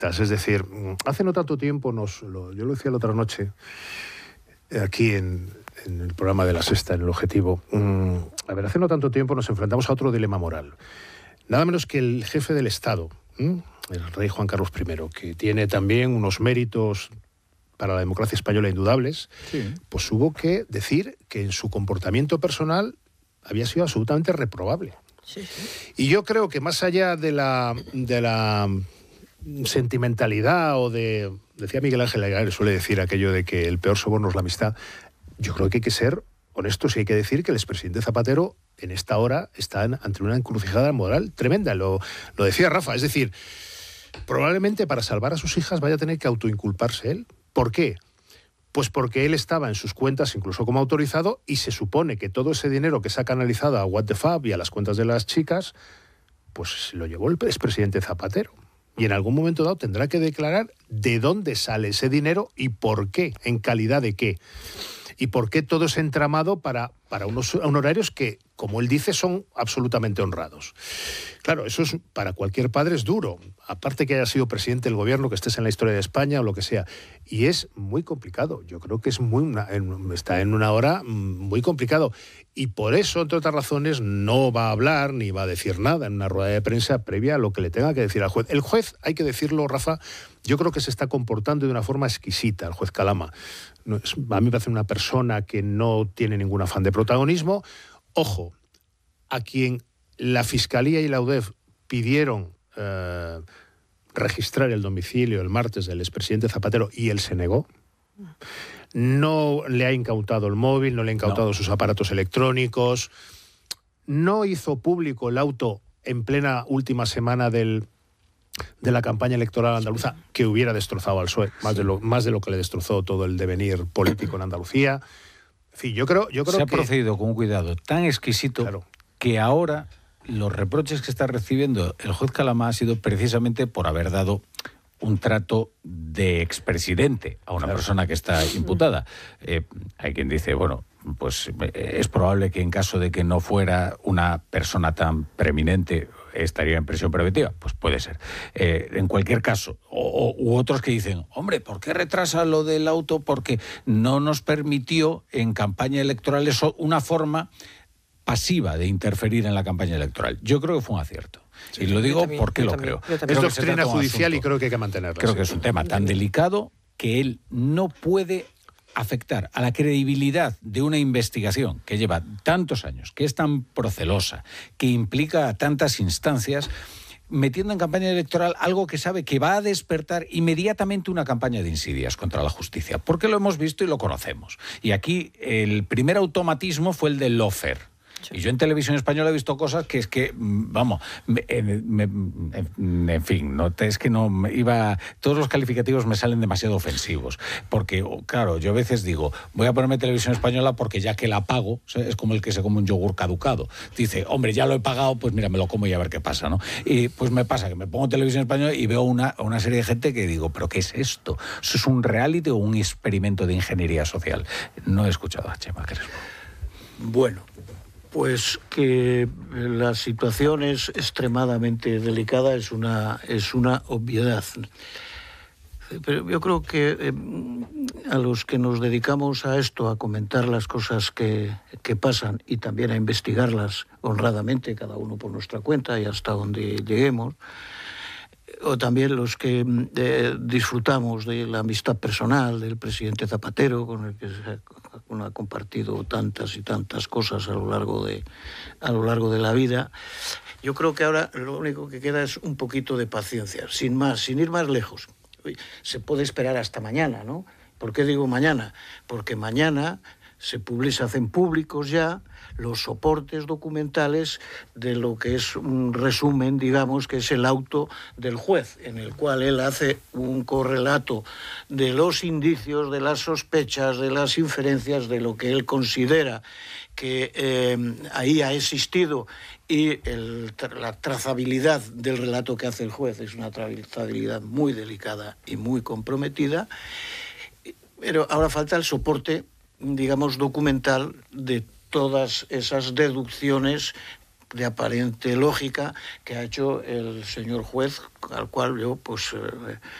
directas. Es decir, hace no tanto tiempo, yo lo decía la otra noche, aquí en el programa de La Sexta, en El Objetivo, hace no tanto tiempo nos enfrentamos a otro dilema moral. Nada menos que el jefe del Estado, el rey Juan Carlos I, que tiene también unos méritos para la democracia española indudables, sí, pues hubo que decir que en su comportamiento personal había sido absolutamente reprobable. Sí, sí. Y yo creo que más allá de la sentimentalidad decía Miguel Ángel Aguilar, suele decir aquello de que el peor soborno es la amistad, yo creo que hay que ser honestos y hay que decir que el expresidente Zapatero en esta hora está ante una encrucijada moral tremenda, lo decía Rafa, es decir, probablemente para salvar a sus hijas vaya a tener que autoinculparse él. ¿Por qué? Pues porque él estaba en sus cuentas incluso como autorizado y se supone que todo ese dinero que se ha canalizado a What the Fab y a las cuentas de las chicas, pues se lo llevó el expresidente Zapatero. Y en algún momento dado tendrá que declarar de dónde sale ese dinero y por qué, en calidad de qué. Y por qué todo es entramado para unos honorarios que, como él dice, son absolutamente honrados. Claro, eso para cualquier padre es duro. Aparte que haya sido presidente del gobierno, que estés en la historia de España o lo que sea. Y es muy complicado. Yo creo que está en una hora muy complicado. Y por eso, entre otras razones, no va a hablar ni va a decir nada en una rueda de prensa previa a lo que le tenga que decir al juez. El juez, hay que decirlo, Rafa, yo creo que se está comportando de una forma exquisita, el juez Calama. A mí me parece una persona que no tiene ningún afán de protagonismo. Ojo, a quien la Fiscalía y la UDEF pidieron registrar el domicilio el martes del expresidente Zapatero y él se negó. No le ha incautado el móvil, no le ha incautado sus aparatos electrónicos, no hizo público el auto en plena última semana de la campaña electoral andaluza, que hubiera destrozado al PSOE, más de lo que le destrozó todo el devenir político en Andalucía. En fin, yo creo se ha procedido con un cuidado tan exquisito, claro, que ahora los reproches que está recibiendo el juez Calama ha sido precisamente por haber dado un trato de expresidente a una persona que está imputada. Hay quien dice, bueno, pues es probable que en caso de que no fuera una persona tan preeminente estaría en prisión preventiva. Pues puede ser. En cualquier caso, u otros que dicen, hombre, ¿por qué retrasa lo del auto? Porque no nos permitió en campaña electoral eso, una forma pasiva de interferir en la campaña electoral. Yo creo que fue un acierto. Sí, y lo digo porque lo creo. Es doctrina judicial y creo que hay que mantenerla. Creo que es un tema tan delicado que él no puede afectar a la credibilidad de una investigación que lleva tantos años, que es tan procelosa, que implica a tantas instancias, metiendo en campaña electoral algo que sabe que va a despertar inmediatamente una campaña de insidias contra la justicia. Porque lo hemos visto y lo conocemos. Y aquí el primer automatismo fue el del lawfare. Sí. Y yo en Televisión Española he visto cosas que es que, vamos, en fin, es que no iba, todos los calificativos me salen demasiado ofensivos, porque, claro, yo a veces digo, voy a ponerme Televisión Española porque ya que la pago, es como el que se come un yogur caducado. Dice, hombre, ya lo he pagado, pues mira, me lo como y a ver qué pasa, ¿no? Y pues me pasa que me pongo Televisión Española y veo una serie de gente que digo, ¿pero qué es esto? ¿Eso es un reality o un experimento de ingeniería social? No he escuchado a Chema Crespo. Bueno, pues que la situación es extremadamente delicada, es una obviedad. Pero yo creo que a los que nos dedicamos a esto, a comentar las cosas que pasan y también a investigarlas honradamente, cada uno por nuestra cuenta y hasta donde lleguemos, o también los que disfrutamos de la amistad personal del presidente Zapatero, con el que uno ha compartido tantas y tantas cosas a lo largo de la vida. Yo creo que ahora lo único que queda es un poquito de paciencia, sin ir más lejos. Se puede esperar hasta mañana, ¿no? ¿Por qué digo mañana? Porque mañana se hacen públicos ya los soportes documentales de lo que es un resumen, digamos, que es el auto del juez, en el cual él hace un correlato de los indicios, de las sospechas, de las inferencias, de lo que él considera que ahí ha existido, y la trazabilidad del relato que hace el juez es una trazabilidad muy delicada y muy comprometida, pero ahora falta el soporte, digamos, documental de todas esas deducciones de aparente lógica que ha hecho el señor juez, al cual yo pues